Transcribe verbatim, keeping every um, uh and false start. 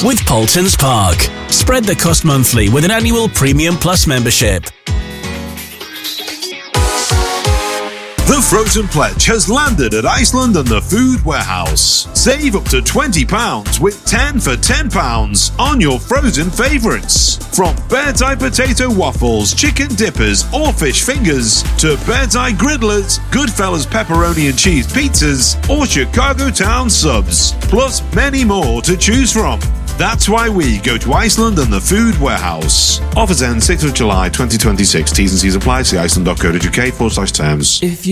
with Paultons Park. Spread the cost monthly with an annual Premium Plus membership. The Frozen Pledge has landed at Iceland and the Food Warehouse. Save up to twenty pounds with ten for ten pounds on your frozen favourites. From Bird's Eye potato waffles, chicken dippers or fish fingers to Bird's Eye griddlers, Goodfellas pepperoni and cheese pizzas or Chicago Town subs. Plus many more to choose from. That's why we go to Iceland and the Food Warehouse. Offers end sixth of July twenty twenty-six. T's and C's apply. See iceland.co.uk forward slash terms. If you